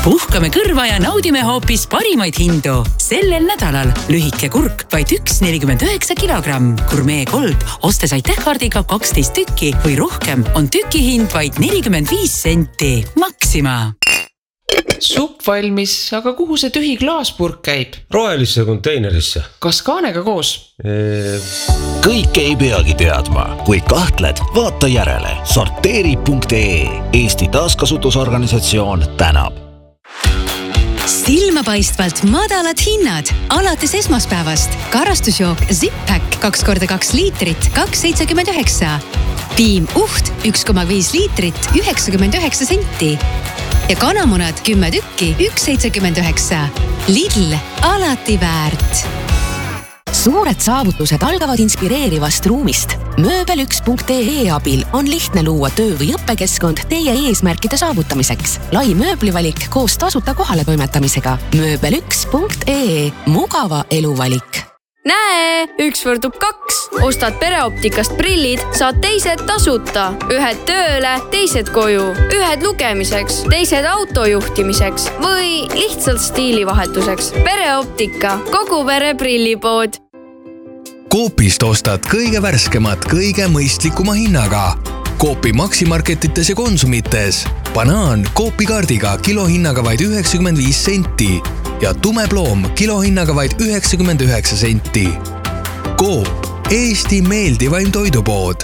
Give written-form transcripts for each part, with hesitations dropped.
Puhkame kõrva ja naudime hoopis parimaid hindu. Sellel nädalal lühike kurk vaid 1,49 kilogramm. Gourmet Gold ostes aitähkaardiga 12 tükki või rohkem on tüki hind vaid 45 senti. Maxima. Supp valmis, aga kuhu see tühi klaaspurk käib? Rohelisse konteinerisse. Kas kaanega koos? Kõike ei peagi teadma. Kui kahtled, vaata järele. Sorteeri.ee Eesti taaskasutusorganisatsioon tänab. Silmapaistvalt madalad hinnad alates esmaspäevast. Karastusjook Zip-Pack 2x2 liitrit 2,79. Piim Uht 1,5 liitrit 99 senti. Ja kanamunad 10 tükki 1,79. Lidl alati väärt. Suured saavutused algavad inspireerivast ruumist. Mööbel1.ee abil on lihtne luua töö- või õppekeskkond teie eesmärkide saavutamiseks. Lai mööblivalik koos tasuta kohale toimetamisega. Mööbel1.ee. Mugava eluvalik. Näe, 1 võrdub 2. Ostad pereoptikast prillid, saad teised tasuta. Ühed tööle, teised koju. Ühed lugemiseks, teised autojuhtimiseks või lihtsalt stiilivahetuseks. Pereoptika, kogu pere prillipood. Coopist ostad kõige värskemat, kõige mõistlikuma hinnaga. Coopi maksimarketites ja konsumites. Banaan Coopi kaardiga kilohinnaga vaid 95 senti ja tumeploom kilohinnaga vaid 99 senti. Coop, Eesti meeldivaim toidupood.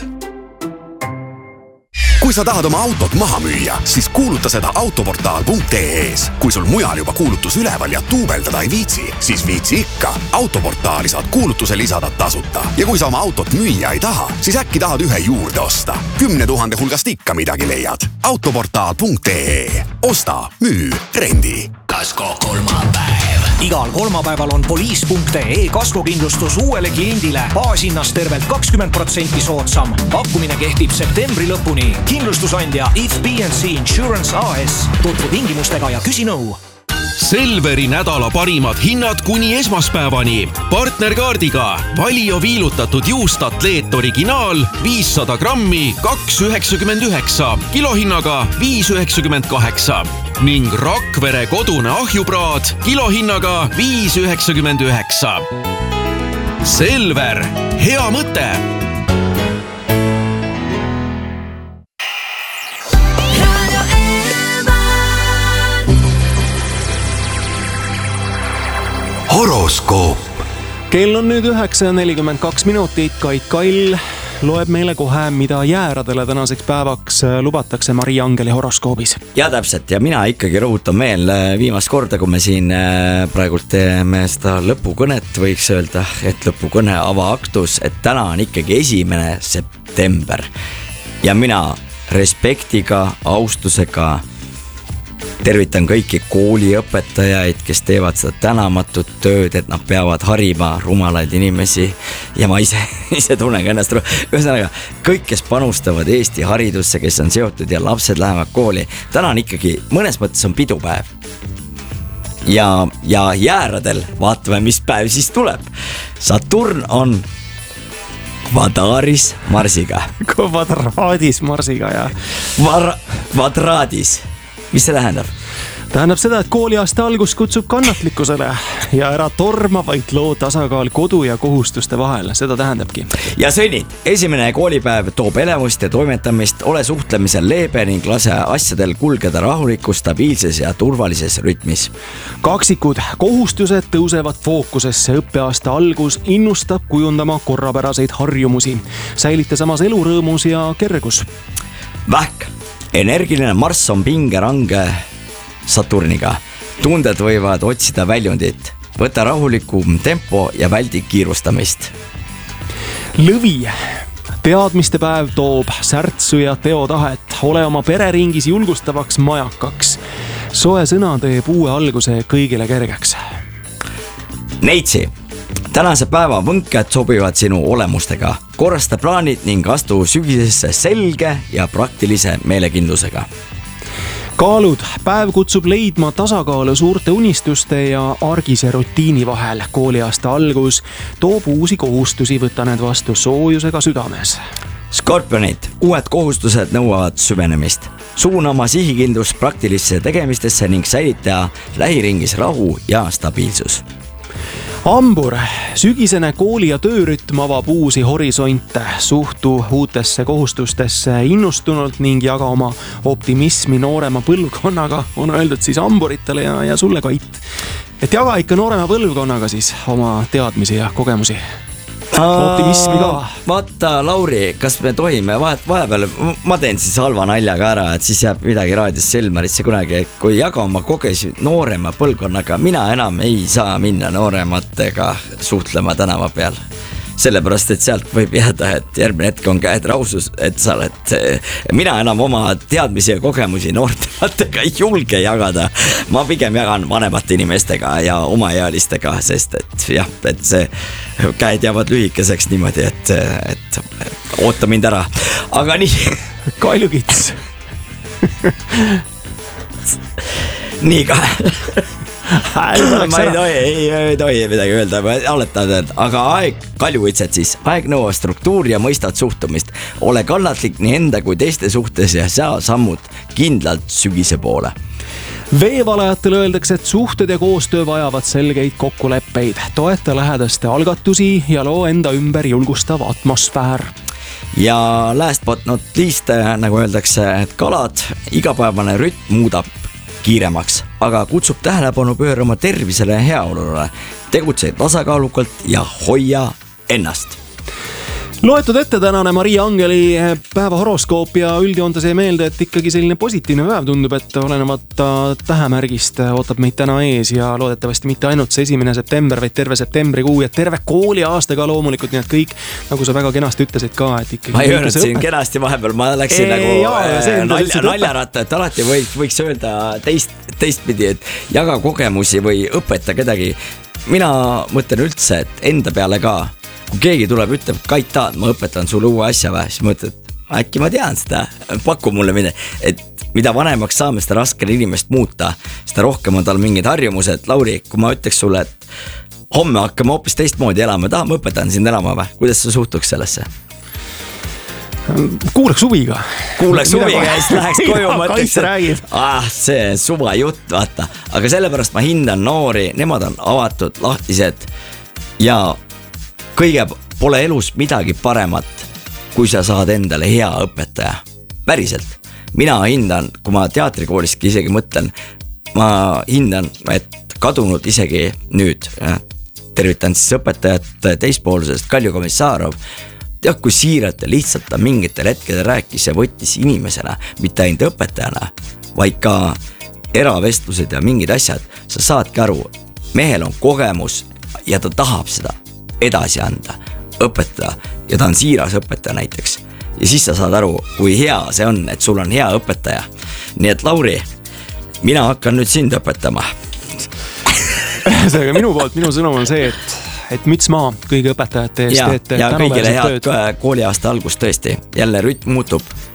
Kui sa tahad oma autot maha müüa, siis kuuluta seda autoportaal.ee-s. Kui sul mujal juba kuulutus üleval ja tuubeldada ei viitsi, siis viitsi ikka. Autoportaali saad kuulutuse lisada tasuta. Ja kui sa oma autot müüa ei taha, siis äkki tahad ühe juurde osta. 10 000 hulgast ikka midagi leiad. Autoportaal.ee. Osta, müü, rendi. Kasko kolmapäev. Igal kolmapäeval on poliis.ee kaskokindlustus uuele kliendile. Baashinnas tervelt 20% soodsam. Pakkumine kehtib septembri lõpuni. Kindlustusandja If B&C Insurance AS. Tutvu tingimustega ja küsi nõu. Selveri nädala parimad hinnad kuni esmaspäevani. Partnerkaardiga Valio viilutatud juust Atleet originaal 500 grammi 2,99, kilohinnaga 5,98 ning Rakvere kodune ahjupraad kilohinnaga 5,99. Selver, hea mõte! Horoskoop. Kell on nüüd 9:42 minutit. Kait Kall loeb meile kohe, mida jääradele tänaseks päevaks lubatakse Mari-Angeli horoskoobis. Ja täpselt, ja mina ikkagi rõhutan veel viimast korda, kui me siin praegult teeme seda lõpukõnet, võiks öelda, et lõpukõne avaaktus, et täna on ikkagi 1. september. Ja mina respektiga, austusega tervitan kõiki kooliõpetajaid, kes teevad seda tänamatut tööd, et nad peavad harima rumalaid inimesi ja ma ise tunnen ka ennast. Ühesõnaga, kõik, kes panustavad Eesti haridusse, kes on seotud ja lapsed lähevad kooli, täna on ikkagi mõnes mõttes on pidupäev. Ja jääradel vaatame, mis päev siis tuleb. Saturn on Kvadaaris Marsiga. Kvadraadis Marsiga, jah. Kvadraadis. Mis see tähendab? Tähendab seda, et kooliaasta algus kutsub kannatlikkusele ja ära torma, vaid loo tasakaal kodu ja kohustuste vahel. Seda tähendabki. Ja sõnnid, 1. koolipäev toob elevust ja toimetamist, ole suhtlemisel leebe ning lase asjadel kulgeda rahulikus, stabiilses ja turvalises rütmis. Kaksikud, kohustused tõusevad fookusesse. Õppeaasta algus innustab kujundama korrapäraseid harjumusi. Säilite samas elurõõmus ja kergus. Vähk, energiline Marss on pingerange Saturniga. Tunded võivad otsida väljundit. Võta rahulikum tempo ja väldi kiirustamist. Lõvi, teadmiste päev toob särtsu ja teotahet. Ole oma pereringis julgustavaks majakaks. Soe sõna teeb uue alguse kõigile kergeks. Neitsi, tänase päeva võnked sobivad sinu olemustega. Korrasta plaanid ning astu sügisesse selge ja praktilise meelekindlusega. Kaalud, päev kutsub leidma tasakaalu suurte unistuste ja argise rutiini vahel. Kooliaasta algus toob uusi kohustusi, võta need vastu soojusega südames. Skorpionid, uued kohustused nõuavad süvenemist. suuna oma sihikindlus praktilisse tegemistesse ning säilita lähiringis rahu ja stabiilsus. Hambur, sügisene kooli ja töörütm avab uusi horisonte, suhtu uutesse kohustustesse innustunult ning jaga oma optimismi noorema põlvkonnaga, on öeldud siis hamburitele ja sulle, Kait. Et jaga ikka noorema põlvkonnaga siis oma teadmisi ja kogemusi. Optimismi ka. Vaata, Lauri, kas me tohime vahepeal, ma teen siis halva naljaga ära, et siis jääb midagi raadios Selmarisse kunagi, kui jaga oma kogemusi noorema põlvkonnaga, mina enam ei saa minna noorematega suhtlema tänava peal. Sellepärast, et sealt võib jääda, et järgmine hetk on käed rausus, et sa oled, mina enam oma teadmisi ja kogemusi noortematega ei julge jagada. Ma pigem jagan vanemate inimestega ja omaealistega, sest et jah, et see käed jäävad lühikeseks niimoodi, et oota mind ära. Aga nii. Kaljukits. Nii ka. Ma ei tohi midagi öelda, aga kaljuvõitsed siis, aeg nõuab struktuuri ja mõistad suhtumist. Ole kannatlik nii enda kui teiste suhtes ja saa sammud kindlalt sügise poole. Veevalajatele öeldakse, et suhted ja koostöö vajavad selgeid kokkuleppeid. Toeta lähedaste algatusi ja loo enda ümber julgustav atmosfäär. Ja last but not least, nagu öeldakse, et kalad, igapäevane rütm muudab kiiremaks, aga kutsub tähelepanu pöörama tervisele ja heaolule. Tegutse tasakaalukalt ja hoia ennast. Loetud ette tänane Maria Angeli päeva horoskoop ja üldjoontes jäi meelde, et ikkagi selline positiivne päev tundub, et olenevata tähemärgist ootab meid täna ees ja loodetavasti mitte ainult see 1. september, vaid terve septembrikuu ja terve kooliaasta ka loomulikult, nii et kõik, nagu sa väga kenasti ütlesid ka, et ikkagi... Ma ei öelnud siin kenasti vahepeal, ma läksin naljaratta, et alati võiks öelda teistpidi, et jaga kogemusi või õpeta kedagi. Mina mõtlen üldse, et enda peale ka. Kui keegi tuleb, ütleb, Kait taad, ma õpetan sulle uue asja või, siis mõtled, äkki ma tean seda, paku mulle midagi, et mida vanemaks saame, seda raskel inimest muuta, seda rohkem on tal mingid harjumused. Lauri, kui ma ütleks sulle, et homme hakkame hoopis teistmoodi elama, ma õpetan sind elama või, kuidas sa suhtuks sellesse? Kuuleks huviga. Ja siis läheks koju, mõtleks, see suva jutt, vaata. Aga sellepärast ma hindan noori, nemad on avatud, lahtised ja kõige pole elus midagi paremat, kui sa saad endale hea õpetaja. Päriselt. Mina hindan, kui ma teatrikooliski isegi mõtlen, ma hindan, et kadunud isegi nüüd. Tervitan siis õpetajat teispoolsest Kalju Komissarov. Tead, kui siiralt ja lihtsalt ta mingitel hetkedel rääkis ja võttis inimesena, mitte ainult õpetajana, vaid ka eravestlused ja mingid asjad. Sa saadki aru, mehel on kogemus ja ta tahab seda edasi anda, õpetada ja ta on siiras õpetaja näiteks. Ja siis sa saad aru, kui hea see on, et sul on hea õpetaja. Nii et Lauri, mina hakkan nüüd sind õpetama. Seega minu sõnum on see, et müts maa kõigi õpetajate eest. Ja kõigile head kooliaasta algust tõesti. Jälle rütm muutub.